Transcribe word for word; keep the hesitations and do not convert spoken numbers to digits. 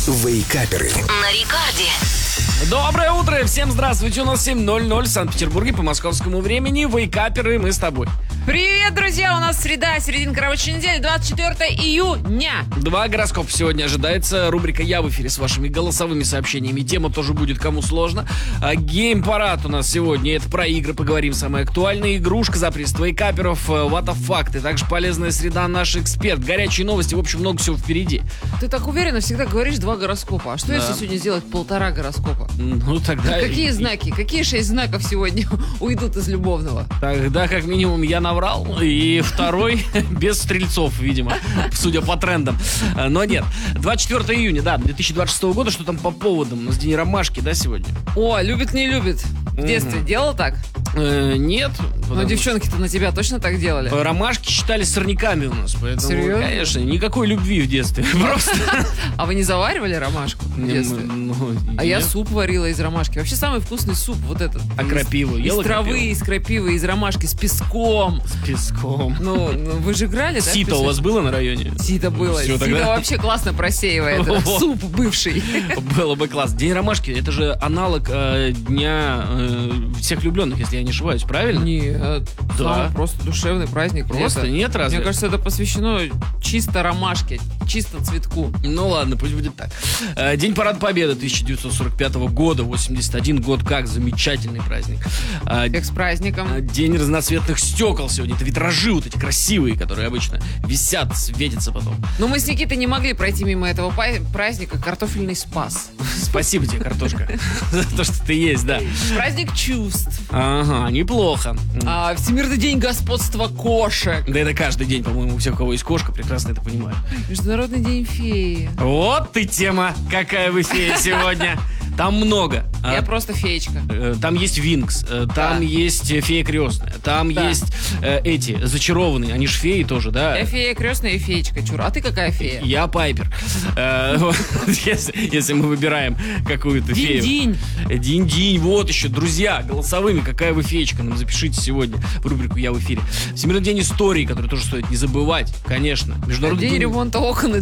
Вейкаперы на рекорде. Доброе утро, всем здравствуйте. У нас семь ноль ноль в Санкт-Петербурге по московскому времени. Вейкаперы, мы с тобой. Привет, друзья! У нас среда, серединка рабочей недели, двадцать четвёртого июня. Два гороскопа сегодня ожидается. Рубрика «Я в эфире» с вашими голосовыми сообщениями. Тема тоже будет кому сложно. А гейм-парад у нас сегодня. Это про игры поговорим. Самая актуальная игрушка за приз вейкаперов. What the fuck. И также полезная среда, наш эксперт. Горячие новости. В общем, много всего впереди. Ты так уверенно всегда говоришь два гороскопа. А что Да. если сегодня сделать полтора гороскопа? Ну, тогда... Какие и- знаки? Какие шесть знаков сегодня уйдут из любовного? Тогда, как минимум, я наврал. И второй без стрельцов, видимо, судя по трендам. Но нет. двадцать четвёртого июня, да, две тысячи двадцать шестого года. Что там по поводам? У нас день ромашки, да, сегодня? О, любит, не любит. В детстве делал так? Э, нет. Но потому девчонки-то на тебя точно так делали? что Ромашки считались сорняками у нас. Поэтому, Серьезно? конечно, никакой любви в детстве. Просто. А вы не заваривали ромашку в детстве? Ну, А я нет. суп варила из ромашки. Вообще самый вкусный суп вот этот. А Из- крапиву? Из, Ела травы, крапиву? из крапивы, из ромашки, с песком. С песком. Ну, ну, вы же играли, да? в Сито у вас песочек? было на районе? Сито было. Всё, Сито тогда- вообще классно просеивает. Это Вот. суп бывший. Было бы класс. День ромашки — это же аналог э, дня э, всех влюбленных, если я не ошибаюсь, правильно? Нет, Да. самый просто душевный праздник. Просто лета. нет, разве? Мне кажется, это посвящено чисто ромашке, чисто цветку. Ну ладно, пусть будет так. Э, День Парада Победы тысяча девятьсот сорок пятого года, восемьдесят один год, как замечательный праздник. Э, Всех с праздником. э, День разноцветных стекол сегодня. Это витражи вот эти красивые, которые обычно висят, светятся потом. Но мы с Никитой не могли пройти мимо этого па- праздника «Картофельный спас». Спасибо тебе, картошка, за то, что ты есть, да. Праздник чувств. Ага, неплохо. А, Всемирный день господства кошек. Да это каждый день, по-моему, у всех, у кого есть кошка, прекрасно это понимают. Международный день феи. Вот ты тема, какая вы фея сегодня. Там много. А, Я просто феечка. э, Там есть Винкс, э, там Да. есть э, фея крестная, там Да. есть э, эти зачарованные, они же феи тоже, да? Я фея крестная и феечка, чур. А ты какая фея? Я Пайпер. Э, вот, Если если мы выбираем какую-то фею. Динь-динь. Динь-динь, вот еще, друзья, голосовыми, какая вы феечка, нам запишите сегодня в рубрику «Я в эфире». Всемирный день истории, который тоже стоит не забывать, конечно. Международный День ремонта окон и